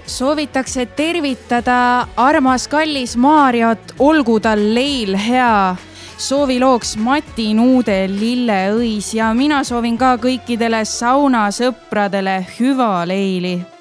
Soovitakse tervitada armas kallis Maarjat, olgu tal leil hea. Soovilooks Mati Nuude lilleõis ja mina soovin ka kõikidele saunasõpradele hüva leili.